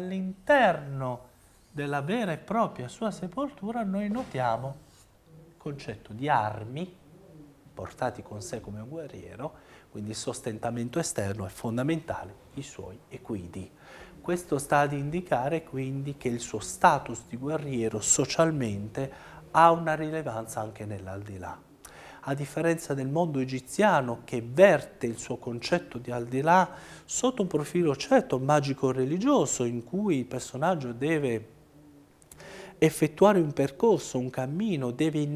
all'interno della vera e propria sua sepoltura noi notiamo il concetto di armi portati con sé come un guerriero, quindi il sostentamento esterno è fondamentale, i suoi equidi. Questo sta ad indicare quindi che il suo status di guerriero socialmente ha una rilevanza anche nell'aldilà. A differenza del mondo egiziano che verte il suo concetto di aldilà sotto un profilo certo magico-religioso in cui il personaggio deve effettuare un percorso, un cammino,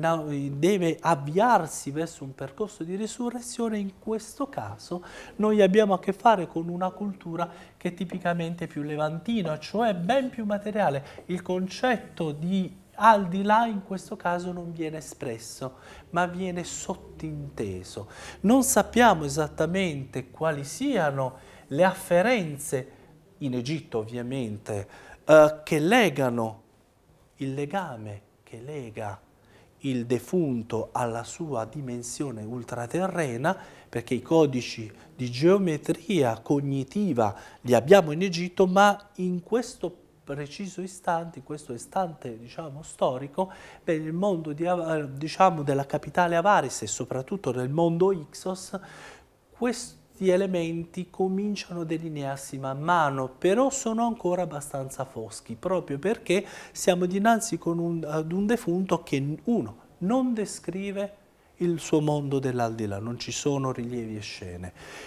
deve avviarsi verso un percorso di risurrezione, in questo caso noi abbiamo a che fare con una cultura che è tipicamente più levantina, cioè ben più materiale. Il concetto di al di là in questo caso non viene espresso, ma viene sottinteso. Non sappiamo esattamente quali siano le afferenze, in Egitto ovviamente, che legano il legame che lega il defunto alla sua dimensione ultraterrena, perché i codici di geometria cognitiva li abbiamo in Egitto, ma in questo preciso istante, in questo istante storico, per il mondo della capitale Avaris e soprattutto nel mondo Ixos, questi elementi cominciano a delinearsi man mano, però sono ancora abbastanza foschi, proprio perché siamo dinanzi ad un defunto che, uno, non descrive il suo mondo dell'aldilà, non ci sono rilievi e scene.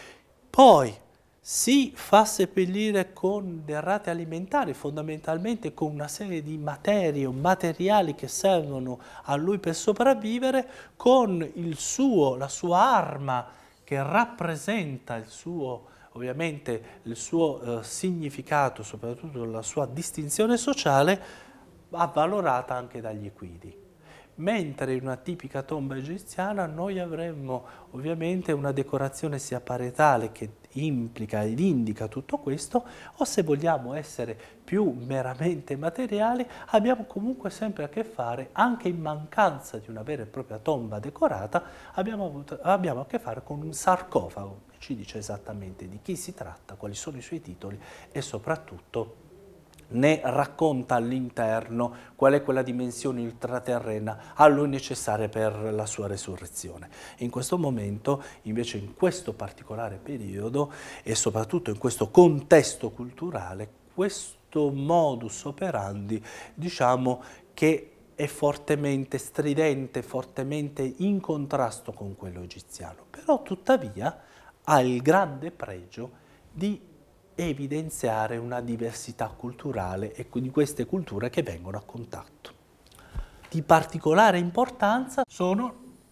Poi si fa seppellire con derrate alimentari, fondamentalmente con una serie di materie o materiali che servono a lui per sopravvivere, con la sua arma che rappresenta ovviamente il suo significato, soprattutto la sua distinzione sociale, avvalorata anche dagli equidi. Mentre in una tipica tomba egiziana noi avremmo ovviamente una decorazione sia parietale che implica ed indica tutto questo, o se vogliamo essere più meramente materiali, abbiamo comunque sempre a che fare, anche in mancanza di una vera e propria tomba decorata, abbiamo a che fare con un sarcofago che ci dice esattamente di chi si tratta, quali sono i suoi titoli e soprattutto ne racconta all'interno qual è quella dimensione ultraterrena a lui necessaria per la sua resurrezione. In questo momento, invece, in questo particolare periodo e soprattutto in questo contesto culturale, questo modus operandi, diciamo che è fortemente stridente, fortemente in contrasto con quello egiziano, però tuttavia ha il grande pregio di evidenziare una diversità culturale e di queste culture che vengono a contatto. Di particolare importanza sono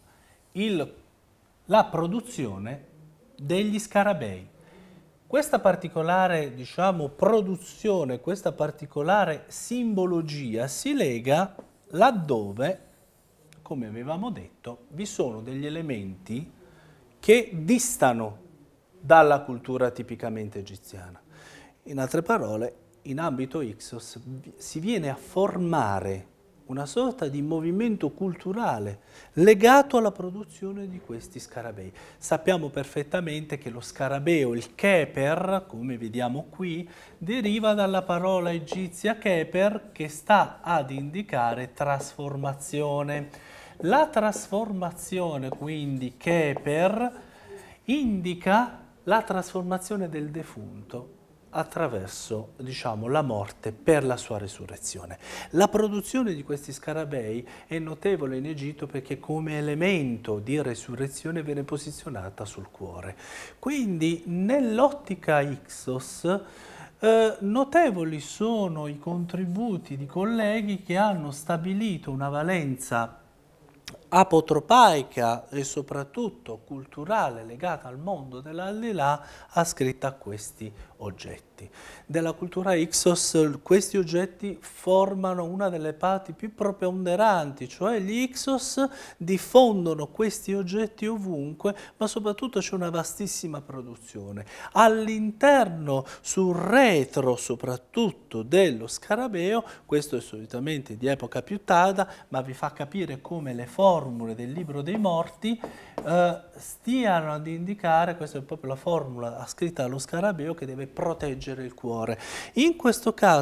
la produzione degli scarabei. Questa particolare, produzione, questa particolare simbologia si lega laddove, come avevamo detto, vi sono degli elementi che distano dalla cultura tipicamente egiziana. In altre parole, in ambito Ixos si viene a formare una sorta di movimento culturale legato alla produzione di questi scarabei. Sappiamo perfettamente che lo scarabeo, il keper, come vediamo qui, deriva dalla parola egizia keper, che sta ad indicare trasformazione. La trasformazione, quindi, keper, indica la trasformazione del defunto attraverso, la morte per la sua risurrezione. La produzione di questi scarabei è notevole in Egitto perché come elemento di risurrezione viene posizionata sul cuore. Quindi nell'ottica Ixos notevoli sono i contributi di colleghi che hanno stabilito una valenza apotropaica e soprattutto culturale legata al mondo dell'aldilà ascritta a questi oggetti. Della cultura Ixos questi oggetti formano una delle parti più preponderanti, cioè gli Ixos diffondono questi oggetti ovunque, ma soprattutto c'è una vastissima produzione. All'interno, sul retro soprattutto dello scarabeo, questo è solitamente di epoca più tarda, ma vi fa capire come le formule del libro dei morti stiano ad indicare, questa è proprio la formula ascritta allo scarabeo che deve proteggere il cuore. In questo caso